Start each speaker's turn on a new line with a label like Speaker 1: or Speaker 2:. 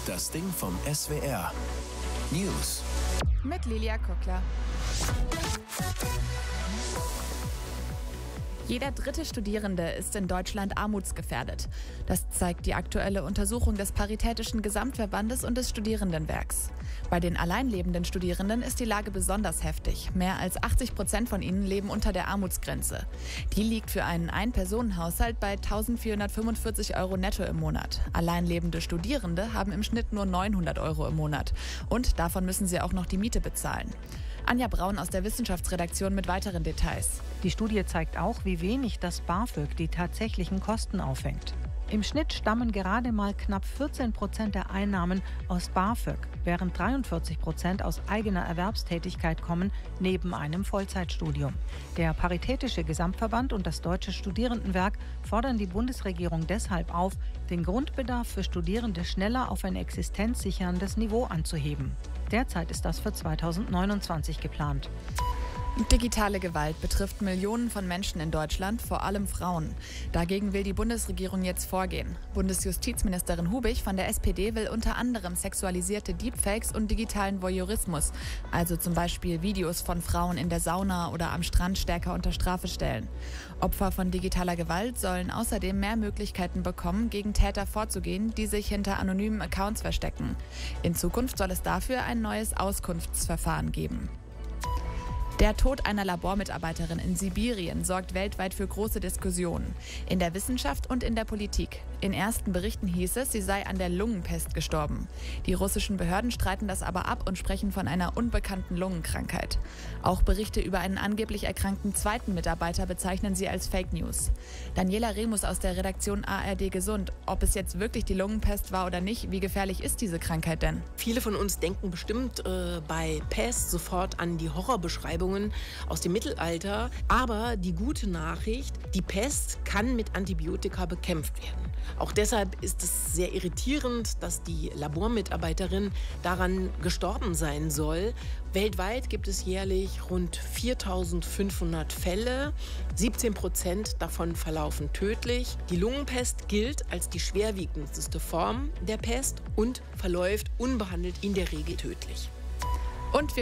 Speaker 1: Das Ding vom SWR. News.
Speaker 2: Mit Lilia Kuckler. Jeder dritte Studierende ist in Deutschland armutsgefährdet. Das zeigt die aktuelle Untersuchung des Paritätischen Gesamtverbandes und des Studierendenwerks. Bei den alleinlebenden Studierenden ist die Lage besonders heftig. Mehr als 80% von ihnen leben unter der Armutsgrenze. Die liegt für einen Ein-Personen-Haushalt bei 1.445 € netto im Monat. Alleinlebende Studierende haben im Schnitt nur 900 € im Monat. Und davon müssen sie auch noch die Miete bezahlen. Anja Braun aus der Wissenschaftsredaktion mit weiteren Details.
Speaker 3: Die Studie zeigt auch, wie wenig das BAföG die tatsächlichen Kosten auffängt. Im Schnitt stammen gerade mal knapp 14% der Einnahmen aus BAföG, während 43% aus eigener Erwerbstätigkeit kommen, neben einem Vollzeitstudium. Der Paritätische Gesamtverband und das Deutsche Studierendenwerk fordern die Bundesregierung deshalb auf, den Grundbedarf für Studierende schneller auf ein existenzsicherndes Niveau anzuheben. Derzeit ist das für 2029 geplant.
Speaker 2: Digitale Gewalt betrifft Millionen von Menschen in Deutschland, vor allem Frauen. Dagegen will die Bundesregierung jetzt vorgehen. Bundesjustizministerin Hubig von der SPD will unter anderem sexualisierte Deepfakes und digitalen Voyeurismus, also zum Beispiel Videos von Frauen in der Sauna oder am Strand, stärker unter Strafe stellen. Opfer von digitaler Gewalt sollen außerdem mehr Möglichkeiten bekommen, gegen Täter vorzugehen, die sich hinter anonymen Accounts verstecken. In Zukunft soll es dafür ein neues Auskunftsverfahren geben. Der Tod einer Labormitarbeiterin in Sibirien sorgt weltweit für große Diskussionen. In der Wissenschaft und in der Politik. In ersten Berichten hieß es, sie sei an der Lungenpest gestorben. Die russischen Behörden streiten das aber ab und sprechen von einer unbekannten Lungenkrankheit. Auch Berichte über einen angeblich erkrankten zweiten Mitarbeiter bezeichnen sie als Fake News. Daniela Remus aus der Redaktion ARD Gesund. Ob es jetzt wirklich die Lungenpest war oder nicht, wie gefährlich ist diese Krankheit denn?
Speaker 4: Viele von uns denken bestimmt bei Pest sofort an die Horrorbeschreibungen aus dem Mittelalter. Aber die gute Nachricht, die Pest kann mit Antibiotika bekämpft werden. Auch deshalb ist es sehr irritierend, dass die Labormitarbeiterin daran gestorben sein soll. Weltweit gibt es jährlich rund 4.500 Fälle. 17% davon verlaufen tödlich. Die Lungenpest gilt als die schwerwiegendste Form der Pest und verläuft unbehandelt in der Regel tödlich.
Speaker 2: Und wir